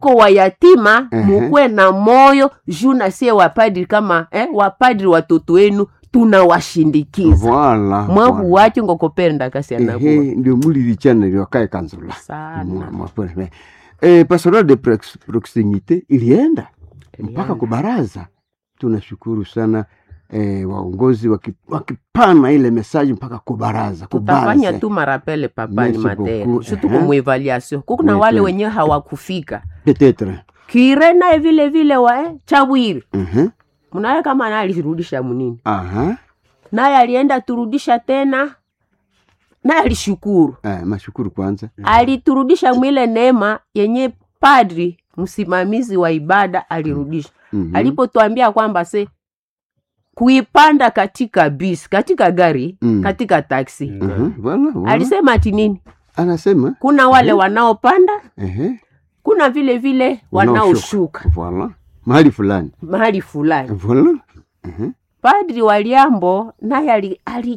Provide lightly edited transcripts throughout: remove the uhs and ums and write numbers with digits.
muko wayatima mukwe na moyo juna sie wapadri kama wapadri watoto wenu tunawashindikiza. Voilà. Mwabu wacho ngokopenda kasi anakuwa. Ndio muliri chana ndio kai kanzula. Sana. Pastoral de proximite ilienda mpaka kwa baraza. Tunashukuru sana waongozi wakipana ile message mpaka kwa baraza. Tutafanya tu marapele papa ni materi. Shutu kwa evaluation. Kuna wale wenyewe hawakufika. Peut-être. Kirena vile vile Chawiri. Munaye kama alirudisha munini. Naye alienda turudisha tena. Naye alishukuru. Mashukuru kwanza. Aliturudisha mwile neema yenye padri msimamizi wa ibada alirudisha. Alipotuambia kwamba kuipanda katika bus, katika gari, katika taxi. Voilà. Alisema ati nini? Anasema kuna wale wanaopanda, kuna vile vile wanaoshuka. Voilà. Mahali fulani. Voilà. Padri Waliambo naye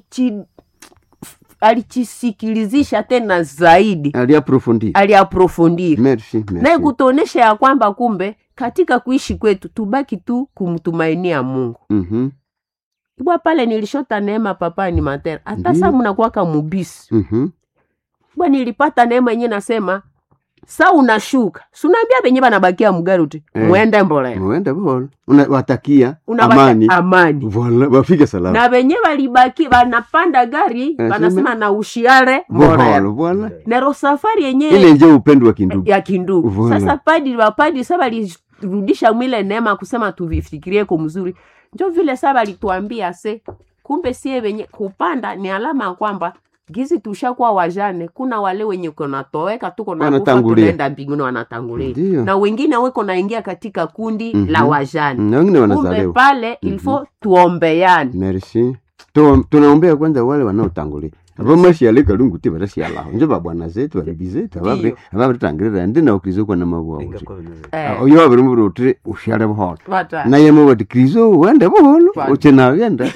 alichisikilizisha tena zaidi. Aliaprofondir. Merci. Na kutonesha ya kwamba kumbe katika kuishi kwetu tubaki tu kumtumainia Mungu. Ibwa pale nilishota neema papa ni matera. Hata sasa mnakuwa kama mubisi. Bwa nilipata neema yenyewe nasema sa unashuka. Sunaambia benye banabakia mgaruti. Muende mbole. Watakia amani. Voilà, wafike salama. Na benye balibaki banapanda gari, banasema na ushiare mbole. Voilà. Nero safari yenyewe ile nje upendo ya kindugu. Voilà. Sasa padri sasa balirudisha mwile neema kusema tuvifikirie kwa mzuri. Ndio vile sasa alituambia kumbe sie wenye kupanda ni alama kwamba gizi tushakuwa wajane, kuna wale wenye kuna toweka tuko na kufa tunaenda mbinguni wanatangulia. Na wengine weko naingia katika kundi la wajane. Na wengine wanazalewa. Kumbe pale ilifo tuombeane. Merci. Tunaombea kwanza wale wanaotangulia. Abo mashi aleka lungu tiba rasi Allah. Njoba bwana zetu walibizetu ababe tangirira ndi na ukrizo kwa na mabuwa. Oyo abirumuru utire ushare boholo. Na yemo wati krizo wende boholo. Uchenagenda.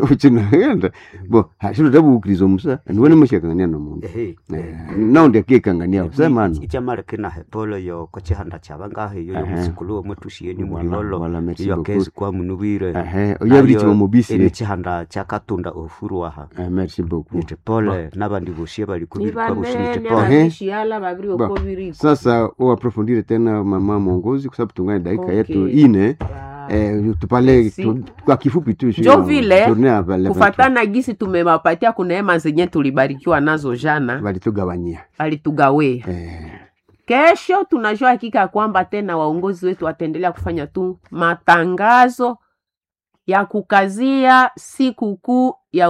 Bo hashiru dabu ukrizo musa. Ndiwene mushakangania no mundu. Na ndi akikangania sema ano. Ichamara kina hepolo yo kochihanda chabanga yo musikulu mutushieni mulolo. Yo kezi kwa munubire. Oyo abirichi mubisi. Ene chihanda chakatunda ofuru waha. Merci beaucoup. Pole nabandi boshie bali kubushimite pole shiala babiri okobiri. Sasa uaprofondire tena mama mwongozi kwa sababu tungane dakika yetu ine. Tupale kwa kifupi tu jo vile kufatana gisi tumewapatia kuneema zenye tulibarikiwa nazo jana walitugawia. Kesho tunajua hakika kwamba tena waongozi wetu wataendelea kufanya tu matangazo ya kukazia siku kuu ya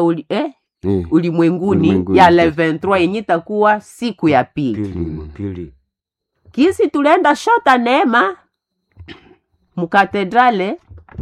ulimwenguni ya 23 yenye itakuwa siku ya pili. Kisi tulienda shota neema mkatedrale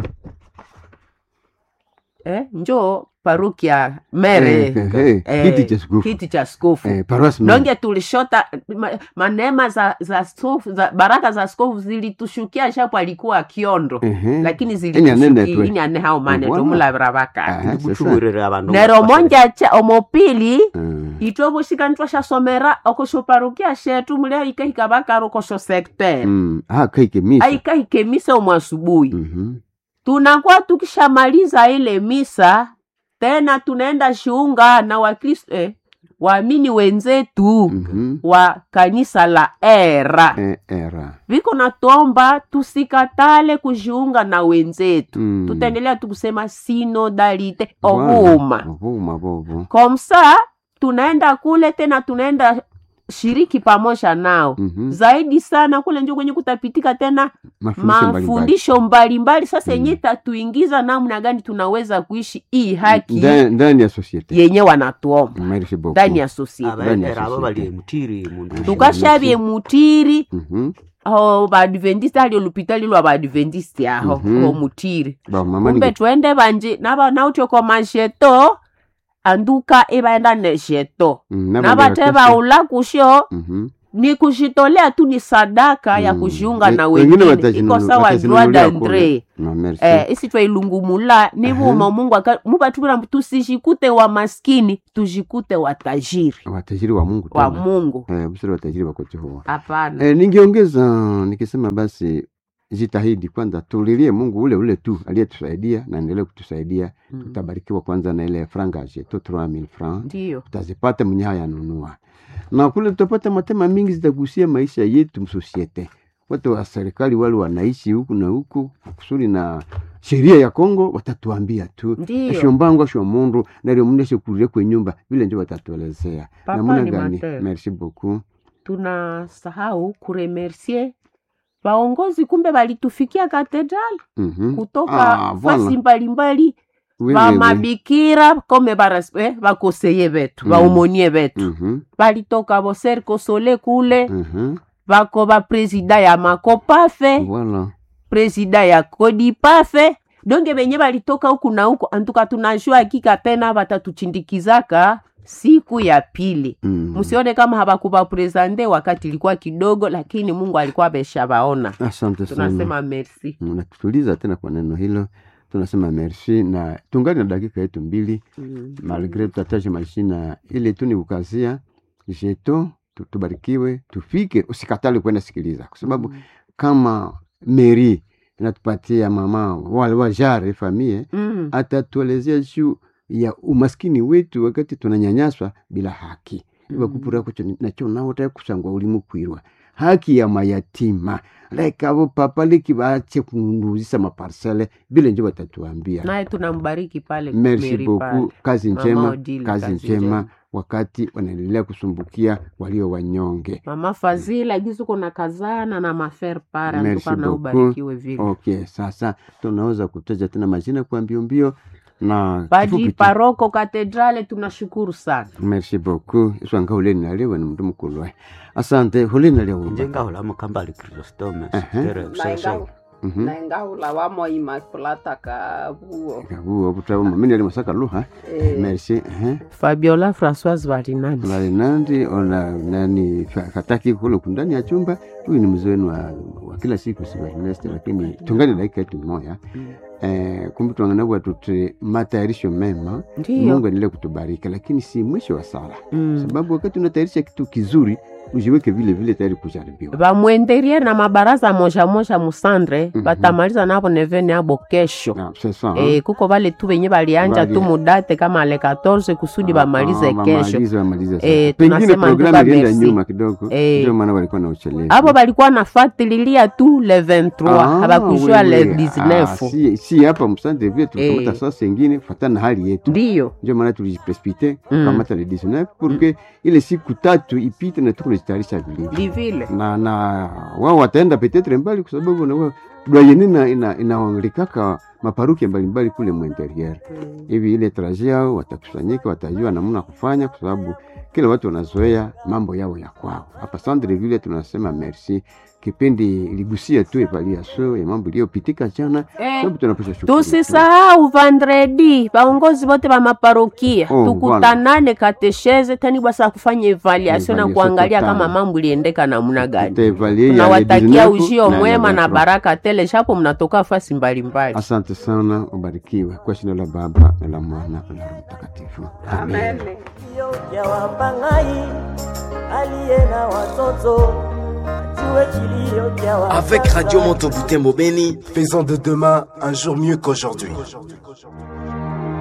njoo parokia mere kiti cha skofu nonge tulishota manema za skofu za baraka za skofu zilitushukia shapo alikuwa Kiondo lakini zilitushukia ini ane hao mane tumula barabaka nero monja cha omopili itobo shikantwa sha somera okosho parokia shetu mule ikahikabaka rokosho secteur kaikike misa omwasubuhi. Tunakuwa tukishamaliza ile misa tena tunaenda shiunga na Wakristo waamini wenzetu wa kanisa la era. Viko natuomba tusikatale kujiunga na wenzetu. Tutaendelea tukusema sinodalite ovuma. Komsa tunaenda kule tena tunaenda shiriki pamoja nao. Zaidi sana kule ndio kwenye kutapitika tena mafundisho mbalimbali. Sasa yenye tatuingiza namna gani tunaweza kuishi hii haki ndani ya society yenye wanatuomba ndani ya society. Tukashabye mutiri Adventiste ali olupitali lwa Adventiste aho mutiri. Kumbe twende banje naba naucho kwa majeto anduka ibaenda nesheto nabateba ula kusho ni kujitolea tu, ni sadaka ya kujiunga na wengine. Iko sawa droit d'entrée. Isi twa ilungumula ni buma Mungu mubatubira tusijikute wa maskini, tujikute watajiri. Watajiri wa Mungu. Wa Mungu. Busara watajiri wako Jehova. Hapana. Ningeongeza nikisema basi jitahidi kwanza tulilie Mungu ule tu aliyetusaidia na endelee kutusaidia. Tutabarikiwa kwanza na ile franga yetu 3000 francs. Ndio. Tutazipata mwenye haya nunua. Na kule tutapata matema mingi zitagusia maisha yetu msosiete. Watu wa serikali wale wanaishi huku na huku kusudi na sheria ya Kongo watatuambia tu. Shombango shomundu na leo mneshe kulie kwa nyumba vile ndio watatuelezea. Namna gani? Merci beaucoup. Tunasahau kuremercier waongozi kumbe walitufikia katedral kutoka fasi mbalimbali wa mabikira kome bakoseye betu baomonie betu balitoka boserko sole kule bako ba presida ya makopafe presida ya kodipafe donge benye balitoka huku na huku. Antuka tunajua hakika tena batatuchindikizaka siku ya pili. Msione kama habakuba presente wakati ilikuwa kidogo, lakini Mungu alikuwa ameshabaona. Asante sana. Tunasema merci. Unatutuliza tena kwa neno hilo. Tunasema merci na tungali na dakika yetu 2. Malgré tutataje mashina ile tu ni ukazia jeto tubarikiwe tufike, usikatale kwenda sikiliza kwa sababu kama Mary inatupatia mama wale wajare famille atatuelezea juu ya umaskini wetu wakati tunanyanyaswa bila haki. Iba kupura kucho nacho nao ta kusangwa ulimu kwirwa. Haki ya mayatima. Like abo papa liki baache kunduzisa maparcelle bila nje watatuambia. Naye tunambariki pale. Merci beaucoup. Kazi njema wakati wanaendelea kusumbukia walio wanyonge. Mama Fazila gizu kuna kazana na mafer para tukana ubarikiwe vile. Okay, sasa tunaweza kutaja tena majina kwa mbio na Badi paroko katedrale tunashukuru sana. Merci beaucoup. Iswanga uleni nalewa ni mtu mkulu. Asante uleni nalewa. Njenga hula mkambali Kristome. Na ngahula wamo Immaculata Kabuo. Kabuo kutabu mimi ali masaka luha. Merci. Fabiola Françoise Valinandi ona nani fataki kule kundani ya chumba. Huyu ni mzee wenu wa kila siku Silvestre, lakini tungani dakika yetu moja. Kumbe tuanganabwa tute matayarisho mema. Mungu endelee kutubariki, lakini si mwisho wa sala. Sababu wakati unatayarisha kitu kizuri ujiweke vile vile tayari kujaribiwa. Bamwenderie na mabaraza moja musandre batamaliza nabo nevene abo kesho. Kuko vale tu benye balianja tu mudate kama le 14 kusudi bamalize kesho. Pengine programu ilienda nyuma kidogo ndio maana walikuwa na uchelewa. Hapo balikuwa nafuatilia tu le 23 habakujua le 19. Si hapa msande vile tulikamata sasa nyingine fatana hali yetu. Ndio Maana tulijiprecipite kamata le 19 porque ile siku 3 ipite na tukujitayarisha vile. Na wao wataenda peut-être mbali kwa sababu na wao doyeni inaongelikaka maparuki mbalimbali kule mwinterieur. Hivi ile trajet yao watakusanyika, watajua namna kufanya kwa sababu kila watu wanazoea mambo yao ya kwao. Hapa Sandre vile tunasema merci. Kipindi iligusia tu evaluation ya mambo iliyopitika jana. Sababu tunapaswa shukuru. Tusisahau vendredi baongozi wote ba maparokia tukutanane katesheze tani basa kufanya evaluation na kuangalia kama mambo iliendeka namna gani. Tunawatakia ujio mwema na baraka tele hapo mnatoka fasi mbalimbali. Asante sana, ubarikiwe kwa jina la Baba na la Mwana na la Roho Mtakatifu. Amen. Ya wapangai aliena watoto. Avec Radio Moto Butembo Beni, faisons de demain un jour mieux qu'aujourd'hui.